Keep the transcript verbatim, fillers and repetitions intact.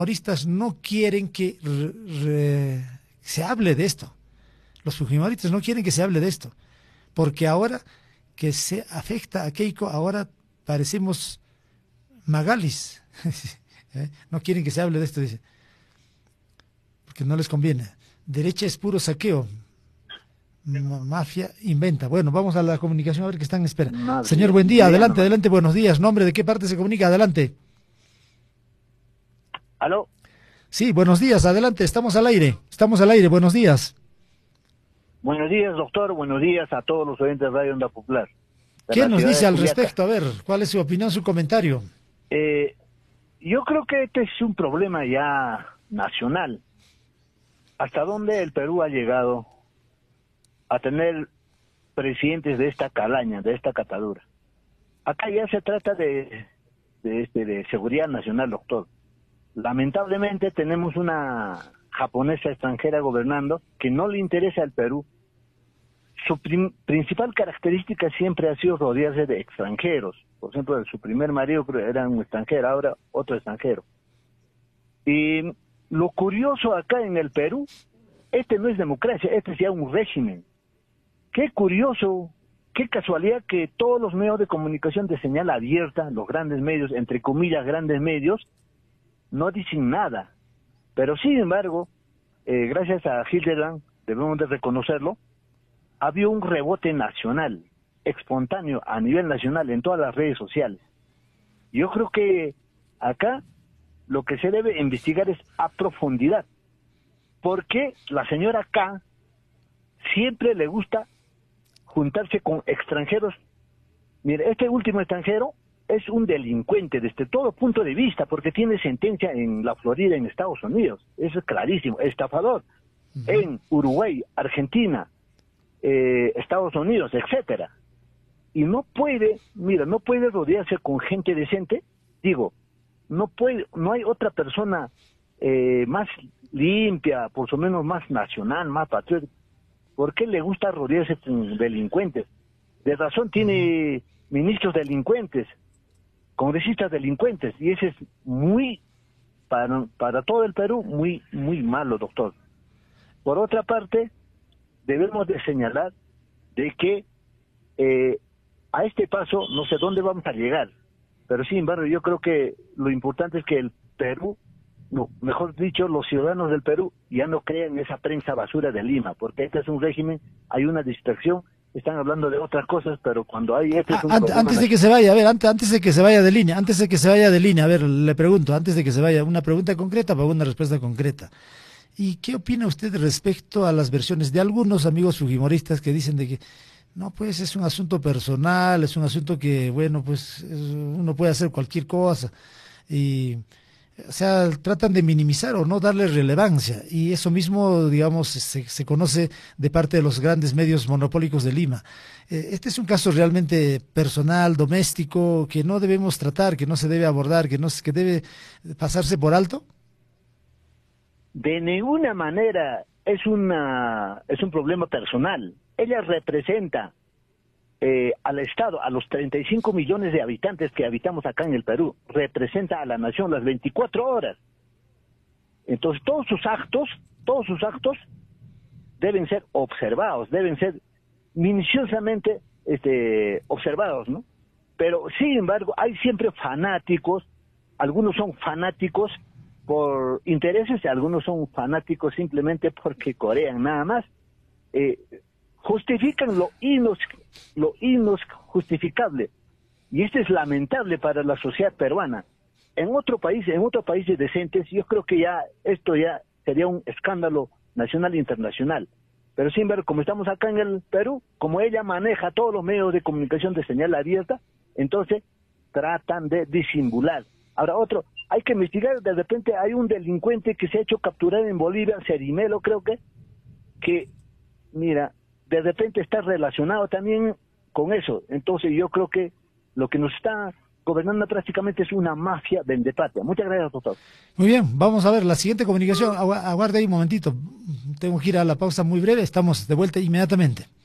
fujimoristas no quieren que re, re, se hable de esto. Los fujimoristas no quieren que se hable de esto, porque ahora que se afecta a Keiko, ahora parecemos Magalis. ¿Eh? No quieren que se hable de esto, dice, porque no les conviene. Derecha es puro saqueo. Mafia inventa. Bueno, vamos a la comunicación a ver qué están en espera. Madre Señor, buen día, adelante, no. adelante, buenos días. ¿Nombre de qué parte se comunica? Adelante. ¿Aló? Sí, buenos días, adelante, estamos al aire, estamos al aire, buenos días. Buenos días, doctor, buenos días a todos los oyentes de Radio Onda Popular. ¿Qué nos dice al respecto? A ver, ¿cuál es su opinión, su comentario? Eh, yo creo que este es un problema ya nacional. ¿Hasta dónde el Perú ha llegado a tener presidentes de esta calaña, de esta catadura? Acá ya se trata de, de, este, de seguridad nacional, doctor. Lamentablemente tenemos una japonesa extranjera gobernando que no le interesa al Perú. Su prim, principal característica siempre ha sido rodearse de extranjeros. Por ejemplo, su primer marido creo era un extranjero, ahora otro extranjero. Y lo curioso acá en el Perú, este no es democracia, este es ya un régimen. Qué curioso, qué casualidad que todos los medios de comunicación de señal abierta, los grandes medios, entre comillas grandes medios, no dicen nada. Pero sin embargo, eh, gracias a Hildebrand, debemos de reconocerlo, había un rebote nacional, espontáneo a nivel nacional en todas las redes sociales. Yo creo que acá lo que se debe investigar es a profundidad. ¿Por qué la señora K siempre le gusta juntarse con extranjeros? Mire, este último extranjero es un delincuente desde todo punto de vista, porque tiene sentencia en la Florida, en Estados Unidos. Eso es clarísimo. Estafador. Uh-huh. En Uruguay, Argentina, eh, Estados Unidos, etcétera. Y no puede, mira, no puede rodearse con gente decente. Digo, no puede, no hay otra persona eh, más limpia, por lo menos más nacional, más patriótica. ¿Por qué le gusta rodearse con delincuentes? De razón tiene uh-huh. ministros delincuentes, congresistas delincuentes, y ese es muy, para, para todo el Perú, muy, muy malo, doctor. Por otra parte, debemos de señalar de que eh, a este paso no sé dónde vamos a llegar, pero sin embargo yo creo que lo importante es que el Perú, no, mejor dicho, los ciudadanos del Perú ya no crean en esa prensa basura de Lima, porque este es un régimen, hay una distracción. Están hablando de otras cosas, pero cuando hay este es un antes, antes de que se vaya, a ver, antes, antes de que se vaya de línea, antes de que se vaya de línea, a ver, le pregunto, antes de que se vaya, una pregunta concreta para una respuesta concreta. ¿Y qué opina usted respecto a las versiones de algunos amigos fujimoristas que dicen de que no, pues es un asunto personal, es un asunto que, bueno, pues uno puede hacer cualquier cosa y... O sea, tratan de minimizar o no darle relevancia, y eso mismo, digamos, se, se conoce de parte de los grandes medios monopólicos de Lima. Eh, este es un caso realmente personal, doméstico, que no debemos tratar, que no se debe abordar, que no que debe pasarse por alto. De ninguna manera es una es un problema personal. Ella representa Eh, al Estado, a los treinta y cinco millones de habitantes que habitamos acá en el Perú, representa a la nación las veinticuatro horas. Entonces todos sus actos, todos sus actos deben ser observados, deben ser minuciosamente este, observados, ¿no? Pero sin embargo hay siempre fanáticos, algunos son fanáticos por intereses, algunos son fanáticos simplemente porque corean nada más. Eh, justifican lo inos, lo injustificable, y esto es lamentable para la sociedad peruana. En otro país, en otros países decentes, yo creo que ya esto ya sería un escándalo nacional e internacional. Pero sin embargo, como estamos acá en el Perú, como ella maneja todos los medios de comunicación de señal abierta, entonces tratan de disimular. Ahora otro, hay que investigar, de repente hay un delincuente que se ha hecho capturar en Bolivia, Cerimelo creo que, que, mira, de repente está relacionado también con eso. Entonces yo creo que lo que nos está gobernando prácticamente es una mafia vendepatria. Muchas gracias, doctor. Muy bien, vamos a ver la siguiente comunicación. Aguarde ahí un momentito. Tengo que ir a la pausa muy breve. Estamos de vuelta inmediatamente.